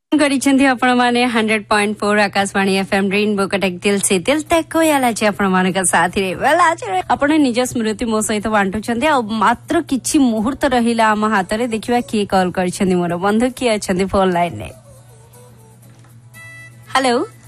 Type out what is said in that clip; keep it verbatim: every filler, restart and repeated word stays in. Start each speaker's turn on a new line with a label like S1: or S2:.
S1: କରିଛନ୍ତି ଆପଣମାନେ hundred point four Akashvani FM rainbow Cuttack दिल से दिल तक यालाची ଆପଣମାନଙ୍କ ସାଥିରେ ବେଳ ଆଜି ଆପଣ ନିଜ ସ୍ମୃତି ମୋ ସହିତ ବାଣ୍ଟୁଛନ୍ତି ଆଉ ମାତ୍ର କିଛି ମୁହୂର୍ତ୍ତ ରହିଲା ଆମ ହାତରେ ଦେଖିବା କିଏ କଲ୍ କରିଛନ୍ତି ମୋର ବନ୍ଧୁ କିଏ ଅଛନ୍ତି ଫୋନ ଲାଇନରେ। हेलो।